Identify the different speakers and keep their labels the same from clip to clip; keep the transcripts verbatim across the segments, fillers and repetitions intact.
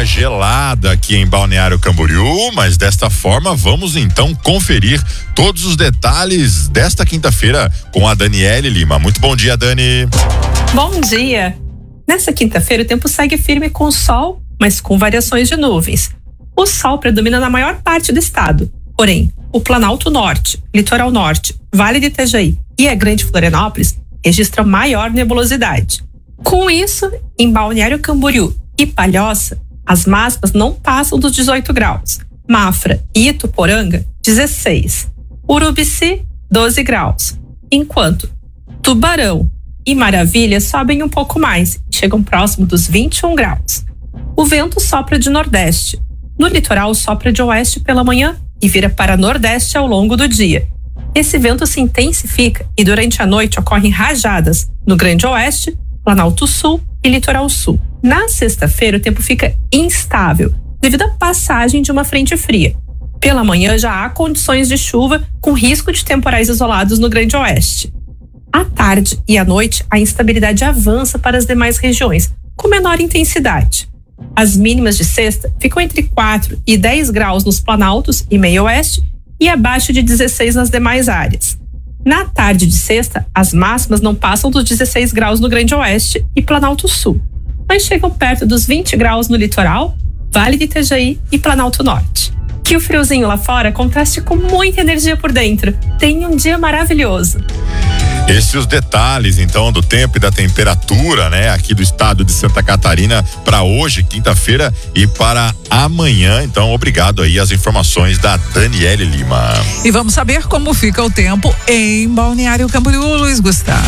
Speaker 1: manhã gelada aqui em Balneário Camboriú, mas desta forma vamos então conferir todos os detalhes desta quinta-feira com a Daniele Lima. Muito bom dia, Dani.
Speaker 2: Bom dia. Nessa quinta-feira o tempo segue firme com sol, mas com variações de nuvens. O sol predomina na maior parte do estado, porém, o Planalto Norte, Litoral Norte, Vale de Itajaí e a Grande Florianópolis registram maior nebulosidade. Com isso, em Balneário Camboriú e Palhoça, as máximas não passam dos dezoito graus. Mafra e Ituporanga, dezesseis. Urubici, doze graus. Enquanto Tubarão e Maravilha sobem um pouco mais, chegam próximo dos vinte e um graus. O vento sopra de nordeste. No litoral, sopra de oeste pela manhã e vira para nordeste ao longo do dia. Esse vento se intensifica e durante a noite ocorrem rajadas no Grande Oeste, Planalto Sul e Litoral Sul. Na sexta-feira, o tempo fica instável devido à passagem de uma frente fria. Pela manhã já há condições de chuva com risco de temporais isolados no Grande Oeste. À tarde e à noite, a instabilidade avança para as demais regiões, com menor intensidade. As mínimas de sexta ficam entre quatro e dez graus nos Planaltos e Meio Oeste e abaixo de dezesseis nas demais áreas. Na tarde de sexta, as máximas não passam dos dezesseis graus no Grande Oeste e Planalto Sul, mas chegam perto dos vinte graus no litoral, Vale de Itajaí e Planalto Norte. Que o friozinho lá fora contraste com muita energia por dentro. Tenha um dia maravilhoso.
Speaker 1: Esses os detalhes, então, do tempo e da temperatura, né, aqui do estado de Santa Catarina para hoje, quinta-feira, e para amanhã. Então, obrigado aí as informações da Daniele Lima.
Speaker 3: E vamos saber como fica o tempo em Balneário Camboriú, Luiz Gustavo.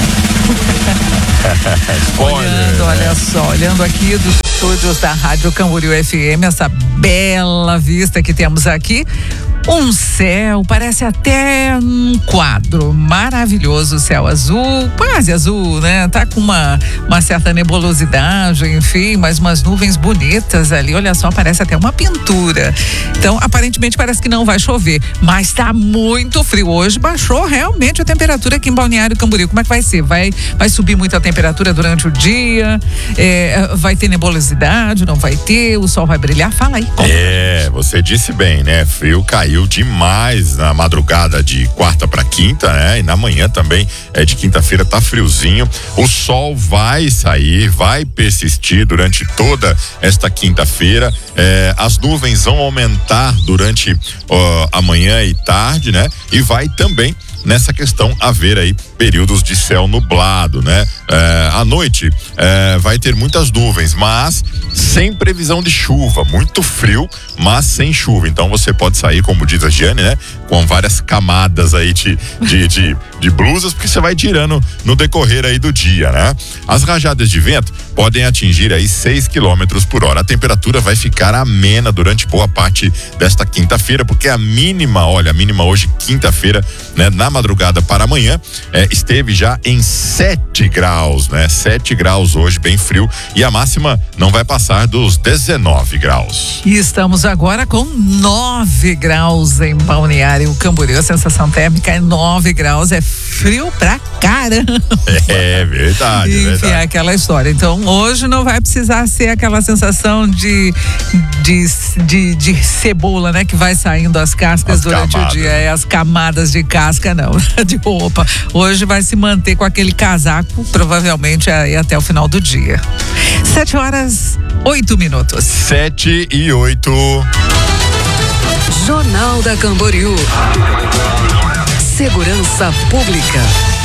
Speaker 3: Olhando, olha só, olhando aqui dos estúdios da Rádio Camboriú F M, essa bela vista que temos aqui. Um céu, parece até um quadro maravilhoso, céu azul, quase azul, né? Tá com uma, uma certa nebulosidade, enfim, mas umas nuvens bonitas ali, olha só, parece até uma pintura. Então, aparentemente parece que não vai chover, mas tá muito frio. Hoje baixou realmente a temperatura aqui em Balneário Camboriú. Como é que vai ser? Vai, vai subir muito a temperatura durante o dia? É, vai ter nebulosidade? Não vai ter? O sol vai brilhar? Fala aí.
Speaker 1: É, você disse bem, né? Frio caiu demais na madrugada de quarta para quinta, né? E na manhã também é de quinta-feira, tá friozinho. O sol vai sair, vai persistir durante toda esta quinta-feira. É, as nuvens vão aumentar durante ó, a manhã e tarde, né? E vai também nessa questão haver aí períodos de céu nublado, né? É, à noite é, vai ter muitas nuvens, mas sem previsão de chuva, muito frio, mas sem chuva. Então você pode sair, como diz a Giane, né? Com várias camadas aí de, de, de, de blusas, porque você vai tirando no decorrer aí do dia, né? As rajadas de vento podem atingir aí seis quilômetros por hora. A temperatura vai ficar amena durante boa parte desta quinta-feira, porque a mínima, olha, a mínima hoje, quinta-feira, né? Na madrugada para amanhã, é, esteve já em sete graus, né? sete graus hoje, bem frio, e a máxima não vai passar dos dezenove graus.
Speaker 3: E estamos agora com nove graus em Balneário Camboriú. A sensação térmica é nove graus, é frio pra caramba.
Speaker 1: É verdade,
Speaker 3: Enfim,
Speaker 1: verdade.
Speaker 3: é aquela história. Então, hoje não vai precisar ser aquela sensação de de, de, de cebola, né? Que vai saindo as cascas as durante camadas. o dia. É, as camadas de casca, não, de roupa. Hoje vai se manter com aquele casaco, provavelmente aí até o final do dia. Sete horas, oito minutos.
Speaker 1: Sete e oito.
Speaker 4: Jornal da Camboriú. Segurança Pública.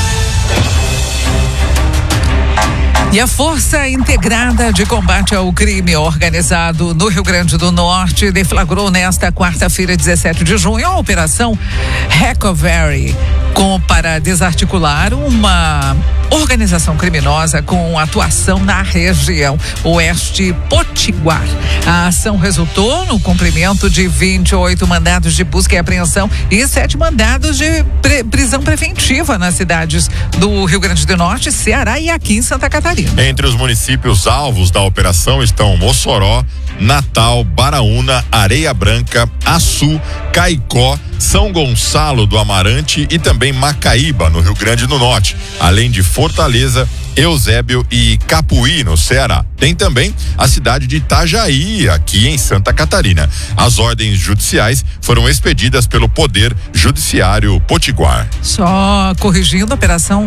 Speaker 3: E a Força Integrada de Combate ao Crime Organizado no Rio Grande do Norte deflagrou nesta quarta-feira, dezessete de junho, a Operação Recovery, com para desarticular uma organização criminosa com atuação na região Oeste Potiguar. A ação resultou no cumprimento de vinte e oito mandados de busca e apreensão e sete mandados de pre- prisão preventiva nas cidades do Rio Grande do Norte, Ceará e aqui em Santa Catarina.
Speaker 1: Entre os municípios alvos da operação estão Mossoró, Natal, Baraúna, Areia Branca, Açu, Caicó, São Gonçalo do Amarante e também Macaíba, no Rio Grande do Norte, além de Fortaleza Eusébio e Capuí, no Ceará. Tem também a cidade de Itajaí, aqui em Santa Catarina. As ordens judiciais foram expedidas pelo Poder Judiciário Potiguar.
Speaker 3: Só corrigindo, a operação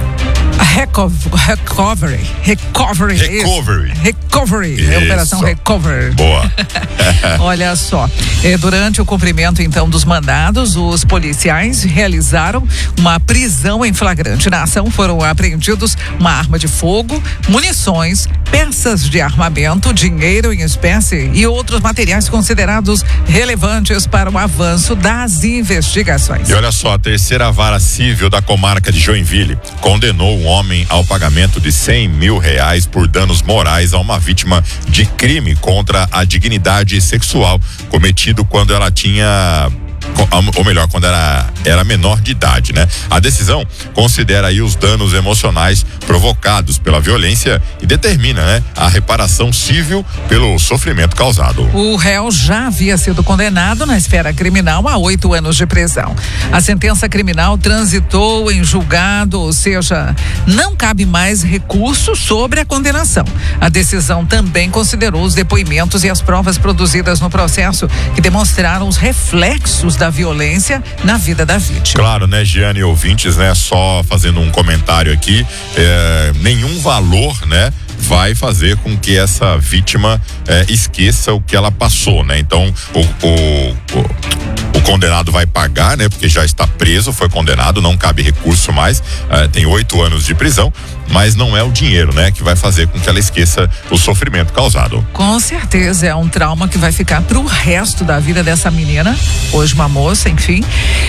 Speaker 3: Reco- Recovery. Recovery.
Speaker 1: Recovery.
Speaker 3: Recovery. É a operação Recovery.
Speaker 1: Boa.
Speaker 3: Olha só, eh, durante o cumprimento então dos mandados, os policiais realizaram uma prisão em flagrante. Na ação foram apreendidos uma arma de fogo, munições, peças de armamento, dinheiro em espécie e outros materiais considerados relevantes para o avanço das investigações.
Speaker 1: E olha só, a terceira vara civil da comarca de Joinville condenou um homem ao pagamento de cem mil reais por danos morais a uma vítima de crime contra a dignidade sexual cometido quando ela tinha, ou melhor, quando era, era menor de idade, né? A decisão considera aí os danos emocionais provocados pela violência e determina, né, a reparação civil pelo sofrimento causado.
Speaker 3: O réu já havia sido condenado na esfera criminal a oito anos de prisão. A sentença criminal transitou em julgado, ou seja, não cabe mais recurso sobre a condenação. A decisão também considerou os depoimentos e as provas produzidas no processo que demonstraram os reflexos da violência na vida da vítima.
Speaker 1: Claro, né, Giane e ouvintes, né, só fazendo um comentário aqui, é, nenhum valor, né, vai fazer com que essa vítima é, esqueça o que ela passou, né? Então, o, o, o, o condenado vai pagar, né? Porque já está preso, foi condenado, não cabe recurso mais, é, tem oito anos de prisão, mas não é o dinheiro, né, que vai fazer com que ela esqueça o sofrimento causado.
Speaker 3: Com certeza, é um trauma que vai ficar pro resto da vida dessa menina, hoje uma moça, enfim,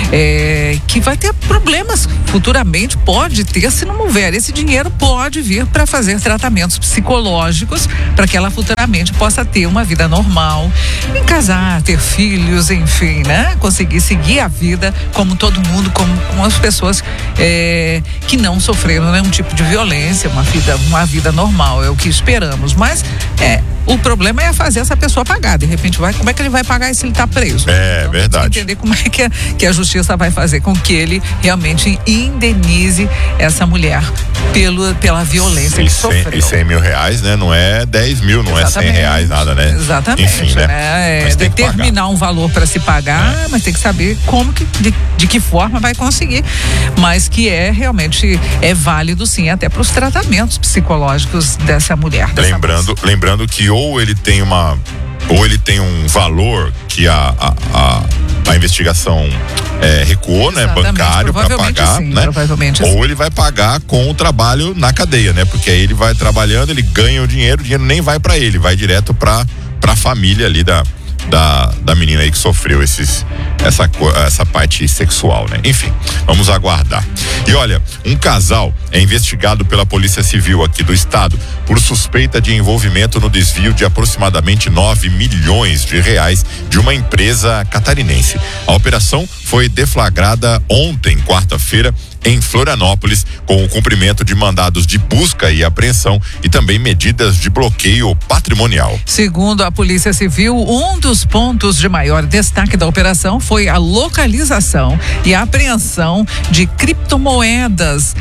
Speaker 3: é, que vai ter problemas futuramente, pode ter, se não houver esse dinheiro, pode vir para fazer tratamentos psicológicos para que ela futuramente possa ter uma vida normal, em casar, ter filhos, enfim, né, conseguir seguir a vida como todo mundo, como, como as pessoas é, que não sofreram nenhum tipo de violência. Uma vida, uma vida normal, é o que esperamos, mas é, o problema é fazer essa pessoa pagar, de repente vai, como é que ele vai pagar se ele está preso?
Speaker 1: É, então, verdade.
Speaker 3: Entender como é que a, que a justiça vai fazer com que ele realmente indenize essa mulher pelo, pela violência
Speaker 1: e
Speaker 3: que
Speaker 1: cem,
Speaker 3: sofreu.
Speaker 1: E cem mil reais, né? Não é dez mil, não
Speaker 3: Exatamente.
Speaker 1: é cem reais, nada, né?
Speaker 3: Exatamente.
Speaker 1: Enfim, né?
Speaker 3: né? É determinar um valor para se pagar, é. mas tem que saber como que, de, de que forma vai conseguir, mas que é realmente, é válido sim, até para os tratamentos psicológicos dessa mulher. Dessa
Speaker 1: lembrando,
Speaker 3: moça.
Speaker 1: lembrando que ou ele tem uma, ou ele tem um valor que a, a, a, a investigação é, recuou, né, bancário para pagar,
Speaker 3: sim,
Speaker 1: né?
Speaker 3: Provavelmente
Speaker 1: ou
Speaker 3: sim.
Speaker 1: ele vai pagar com o trabalho na cadeia, né? Porque aí ele vai trabalhando, ele ganha o dinheiro, o dinheiro nem vai para ele, vai direto para para a família ali da Da, da menina aí que sofreu esses, essa, essa parte sexual, né? Enfim, vamos aguardar. E olha, um casal é investigado pela Polícia Civil aqui do estado por suspeita de envolvimento no desvio de aproximadamente nove milhões de reais de uma empresa catarinense. A operação foi deflagrada ontem, quarta-feira, em Florianópolis, com o cumprimento de mandados de busca e apreensão e também medidas de bloqueio patrimonial.
Speaker 3: Segundo a Polícia Civil, um dos pontos de maior destaque da operação foi a localização e a apreensão de criptomoedas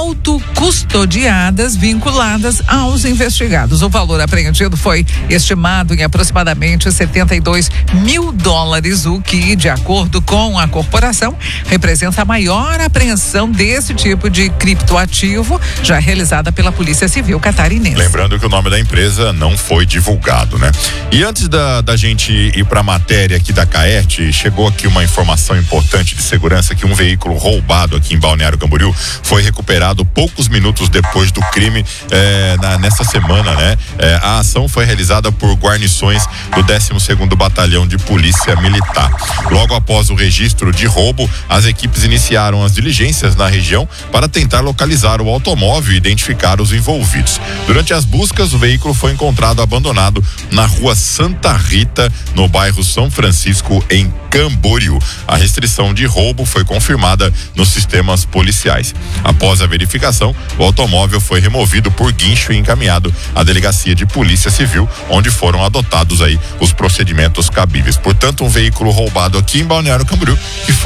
Speaker 3: autocustodiadas vinculadas aos investigados. O valor apreendido foi estimado em aproximadamente setenta e dois mil dólares, o que, de acordo com a corporação, representa a maior apreensão desse tipo de criptoativo já realizada pela Polícia Civil catarinense.
Speaker 1: Lembrando que o nome da empresa não foi divulgado, né? E antes da, da gente ir para a matéria aqui da Caerte, chegou aqui uma informação importante de segurança que um veículo roubado aqui em Balneário Camboriú foi recuperado poucos minutos depois do crime eh, na, nessa semana, né? Eh, a ação foi realizada por guarnições do décimo segundo Batalhão de Polícia Militar. Logo após o registro de roubo, as equipes iniciaram as diligências na região para tentar localizar o automóvel e identificar os envolvidos. Durante as buscas, o veículo foi encontrado abandonado na rua Santa Rita, no bairro São Francisco, em Camboriú. A restrição de roubo foi confirmada nos sistemas policiais. Após a verificação, o automóvel foi removido por guincho e encaminhado à Delegacia de Polícia Civil, onde foram adotados aí os procedimentos cabíveis. Portanto, um veículo roubado aqui em Balneário Camboriú que foi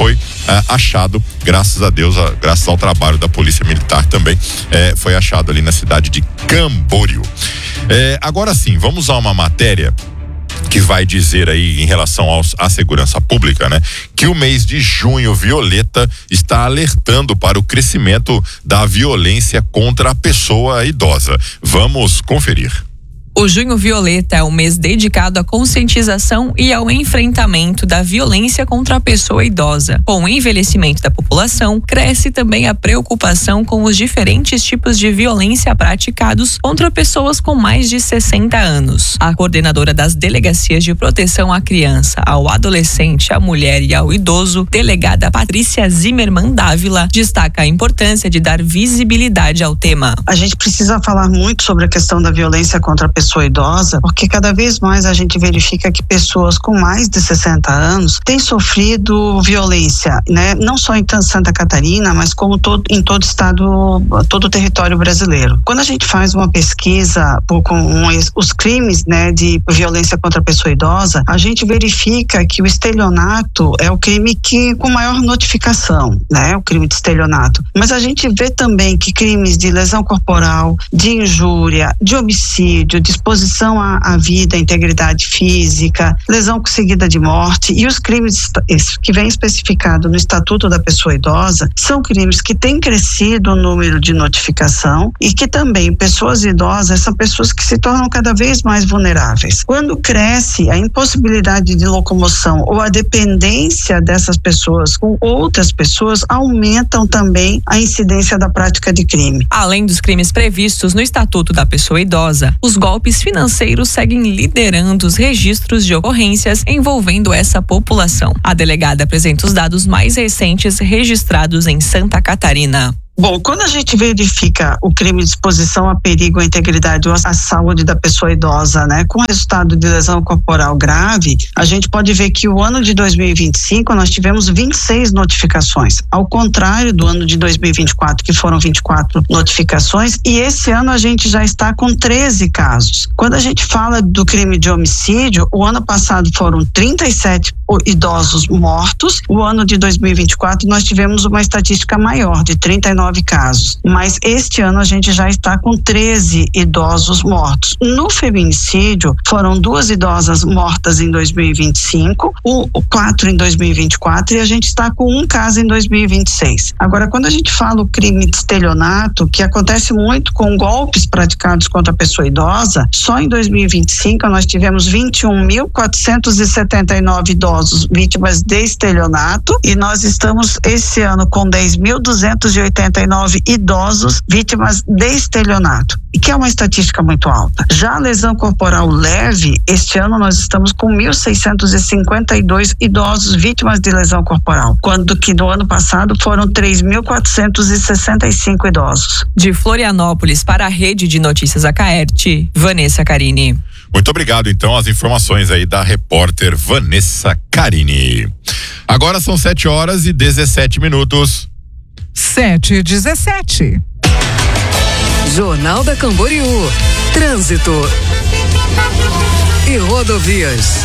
Speaker 1: ah, achado, graças a Deus, a, graças ao trabalho da Polícia Militar também, eh, foi achado ali na cidade de Camboriú. Eh, agora sim, vamos a uma matéria que vai dizer aí em relação aos, à segurança pública, né? Que o mês de junho violeta está alertando para o crescimento da violência contra a pessoa idosa. Vamos conferir.
Speaker 5: O Junho Violeta é um mês dedicado à conscientização e ao enfrentamento da violência contra a pessoa idosa. Com o envelhecimento da população, cresce também a preocupação com os diferentes tipos de violência praticados contra pessoas com mais de sessenta anos. A coordenadora das Delegacias de Proteção à Criança, ao Adolescente, à Mulher e ao Idoso, delegada Patrícia Zimmermann Dávila, destaca a importância de dar visibilidade ao tema.
Speaker 6: A gente precisa falar muito sobre a questão da violência contra a pessoa pessoa idosa, porque cada vez mais a gente verifica que pessoas com mais de sessenta anos têm sofrido violência, né? Não só em Santa Catarina, mas como todo, em todo o estado, todo o território brasileiro. Quando a gente faz uma pesquisa com os crimes, né, de violência contra a pessoa idosa, a gente verifica que o estelionato é o crime que com maior notificação, né? O crime de estelionato. Mas a gente vê também que crimes de lesão corporal, de injúria, de homicídio, de exposição à, à vida, à integridade física, lesão seguida de morte e os crimes que vem especificado no Estatuto da Pessoa Idosa são crimes que têm crescido o número de notificação e que também pessoas idosas são pessoas que se tornam cada vez mais vulneráveis. Quando cresce a impossibilidade de locomoção ou a dependência dessas pessoas com outras pessoas, aumentam também a incidência da prática de crime.
Speaker 5: Além dos crimes previstos no Estatuto da Pessoa Idosa, os golpes financeiros seguem liderando os registros de ocorrências envolvendo essa população. A delegada apresenta os dados mais recentes registrados em Santa Catarina.
Speaker 6: Bom, quando a gente verifica o crime de exposição a perigo à integridade ou à saúde da pessoa idosa, né, com resultado de lesão corporal grave, a gente pode ver que o ano de dois mil e vinte e cinco nós tivemos vinte e seis notificações, ao contrário do ano de dois mil e vinte e quatro, que foram vinte e quatro notificações, e esse ano a gente já está com treze casos. Quando a gente fala do crime de homicídio, o ano passado foram trinta e sete idosos mortos, o ano de dois mil e vinte e quatro nós tivemos uma estatística maior, de trinta e nove casos, mas este ano a gente já está com treze idosos mortos. No feminicídio, foram duas idosas mortas em dois mil e vinte e cinco, o, quatro em dois mil e vinte e quatro e a gente está com um caso em dois mil e vinte e seis. Agora, quando a gente fala o crime de estelionato, que acontece muito com golpes praticados contra a pessoa idosa, só em dois mil e vinte e cinco nós tivemos vinte e um mil quatrocentos e setenta e nove idosos vítimas de estelionato e nós estamos esse ano com dez mil duzentos e oitenta e nove idosos vítimas de estelionato, e que é uma estatística muito alta. Já a lesão corporal leve, este ano nós estamos com mil seiscentos e cinquenta e dois idosos vítimas de lesão corporal, quando que no ano passado foram três mil quatrocentos e sessenta e cinco idosos.
Speaker 5: De Florianópolis para a Rede de Notícias Acaerte, Vanessa Carini.
Speaker 1: Muito obrigado, então, as informações aí da repórter Vanessa Carini. Agora são sete horas e dezessete minutos.
Speaker 3: Sete e dezessete.
Speaker 4: Jornal da Camboriú. Trânsito e rodovias.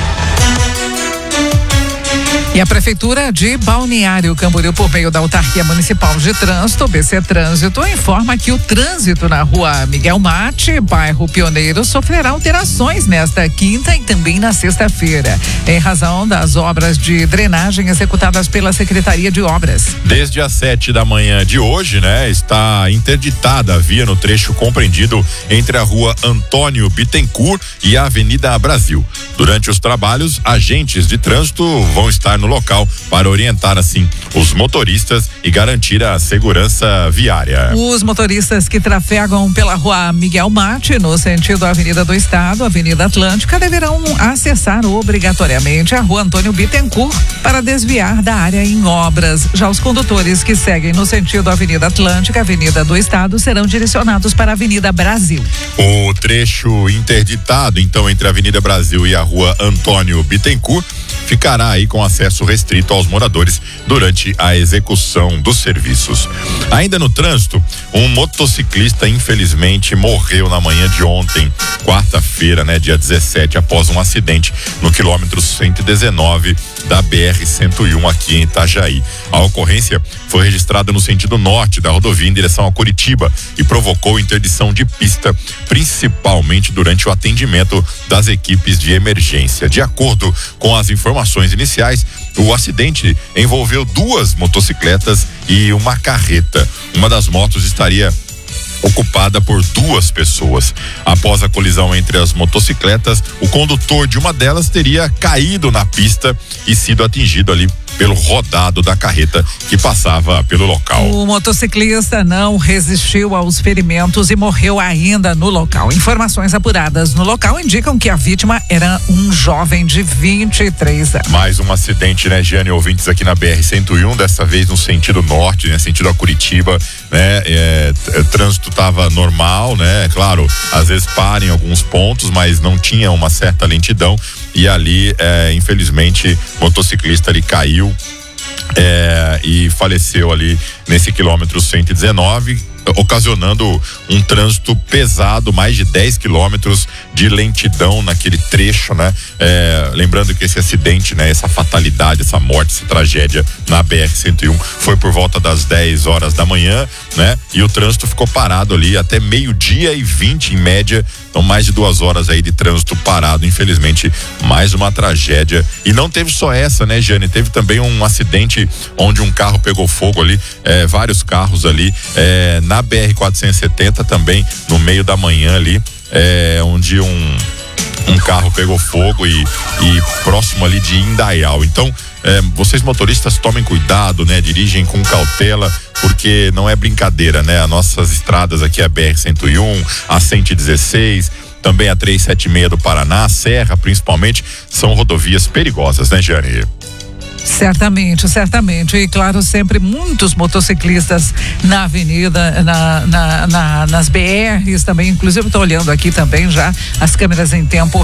Speaker 3: E a Prefeitura de Balneário Camboriú, por meio da Autarquia Municipal de Trânsito, B C Trânsito, informa que o trânsito na rua Miguel Mate, bairro Pioneiro, sofrerá alterações nesta quinta e também na sexta-feira, em razão das obras de drenagem executadas pela Secretaria de Obras.
Speaker 1: Desde as sete da manhã de hoje, né, está interditada a via no trecho compreendido entre a rua Antônio Bittencourt e a Avenida Brasil. Durante os trabalhos, agentes de trânsito vão estar no local para orientar assim os motoristas e garantir a segurança viária.
Speaker 3: Os motoristas que trafegam pela rua Miguel Mate, no sentido Avenida do Estado, Avenida Atlântica, deverão acessar obrigatoriamente a rua Antônio Bittencourt para desviar da área em obras. Já os condutores que seguem no sentido Avenida Atlântica, Avenida do Estado, serão direcionados para a Avenida Brasil.
Speaker 1: O trecho interditado, então, entre a Avenida Brasil e a rua Antônio Bittencourt ficará aí com acesso restrito aos moradores durante a execução dos serviços. Ainda no trânsito, um motociclista infelizmente morreu na manhã de ontem, quarta-feira, né, dia dezessete, após um acidente no quilômetro cento e dezenove da B R cento e um aqui em Itajaí. A ocorrência foi registrada no sentido norte da rodovia em direção a Curitiba e provocou interdição de pista, principalmente durante o atendimento das equipes de emergência. De acordo com as informações iniciais, o acidente envolveu duas motocicletas e uma carreta. Uma das motos estaria ocupada por duas pessoas. Após a colisão entre as motocicletas, o condutor de uma delas teria caído na pista e sido atingido ali pelo rodado da carreta que passava pelo local.
Speaker 3: O motociclista não resistiu aos ferimentos e morreu ainda no local. Informações apuradas no local indicam que a vítima era um jovem de vinte e três anos.
Speaker 1: Mais um acidente, né, Giane, ouvintes aqui na B R cento e um, dessa vez no sentido norte, né, sentido a Curitiba, né, é, o trânsito estava normal, né, claro, às vezes para em alguns pontos, mas não tinha uma certa lentidão e ali, é, infelizmente, o motociclista ali caiu É, e faleceu ali nesse quilômetro cento e dezenove, ocasionando um trânsito pesado, mais de dez quilômetros de lentidão naquele trecho, né? É, lembrando que esse acidente, né? Essa fatalidade, essa morte, essa tragédia na B R cento e um foi por volta das dez horas da manhã, né? E o trânsito ficou parado ali até meio-dia e vinte em média, então mais de duas horas aí de trânsito parado, infelizmente mais uma tragédia. E não teve só essa, né, Jane? Teve também um acidente onde um carro pegou fogo ali, é, vários carros ali, é, na B R quatrocentos e setenta também, no meio da manhã ali, é, onde um um carro pegou fogo e, e próximo ali de Indaial. Então, é, vocês motoristas tomem cuidado, né? Dirigem com cautela, porque não é brincadeira, né? As nossas estradas aqui, a B R cento e um, a cento e dezesseis, também a trezentos e setenta e seis do Paraná, a Serra principalmente, são rodovias perigosas, né, Jane?
Speaker 3: Certamente, certamente. E claro, sempre muitos motociclistas na avenida, na, na, na, nas B Rs também. Inclusive, estou olhando aqui também já as câmeras em tempo